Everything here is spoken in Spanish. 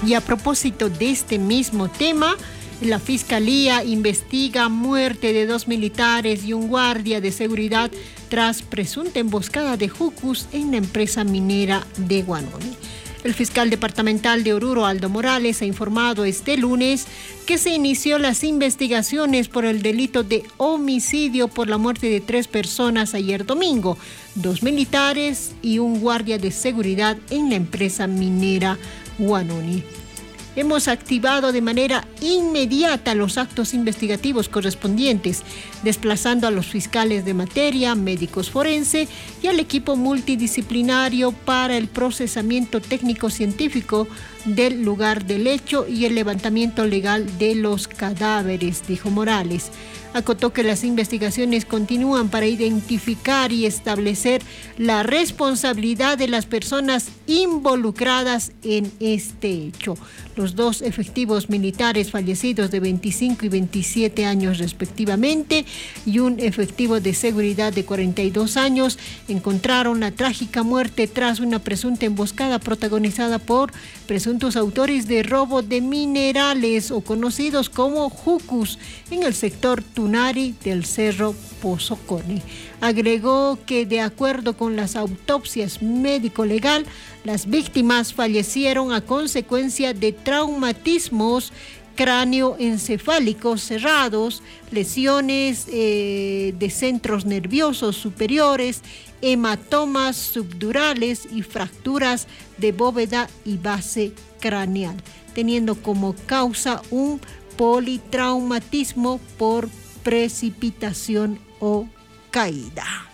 Y a propósito de este mismo tema, la Fiscalía investiga muerte de 2 militares y un guardia de seguridad tras presunta emboscada de jucus en la empresa minera de Guanoni. El fiscal departamental de Oruro, Aldo Morales, ha informado este lunes que se inició las investigaciones por el delito de homicidio por la muerte de 3 personas ayer domingo, 2 militares y un guardia de seguridad en la empresa minera Guanoni. Hemos activado de manera inmediata los actos investigativos correspondientes, desplazando a los fiscales de materia, médicos forense y al equipo multidisciplinario para el procesamiento técnico-científico del lugar del hecho y el levantamiento legal de los cadáveres, dijo Morales. Acotó que las investigaciones continúan para identificar y establecer la responsabilidad de las personas involucradas en este hecho. Los 2 efectivos militares fallecidos de 25 y 27 años respectivamente y un efectivo de seguridad de 42 años encontraron la trágica muerte tras una presunta emboscada protagonizada por presuntos autores de robo de minerales o conocidos como jucus en el sector Tunari del Cerro Pozoconi. Agregó que de acuerdo con las autopsias médico-legal, las víctimas fallecieron a consecuencia de traumatismos cráneoencefálicos cerrados, lesiones de centros nerviosos superiores, hematomas subdurales y fracturas de bóveda y base craneal, teniendo como causa un politraumatismo por precipitación o caída.